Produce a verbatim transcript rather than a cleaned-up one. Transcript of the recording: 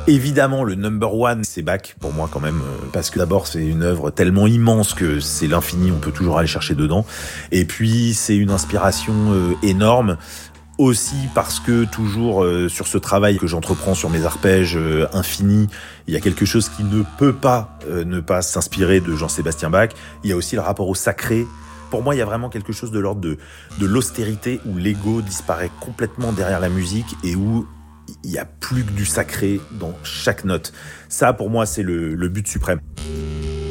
Évidemment, le number one, c'est Bach, pour moi quand même, parce que d'abord, c'est une œuvre tellement immense que c'est l'infini, on peut toujours aller chercher dedans. Et puis, c'est une inspiration euh, énorme, aussi parce que toujours euh, sur ce travail que j'entreprends sur mes arpèges euh, infinis, il y a quelque chose qui ne peut pas euh, ne pas s'inspirer de Jean-Sébastien Bach. Il y a aussi le rapport au sacré. Pour moi, il y a vraiment quelque chose de l'ordre de, de l'austérité, où l'ego disparaît complètement derrière la musique et où il n'y a plus que du sacré dans chaque note. Ça, pour moi, c'est le, le but suprême.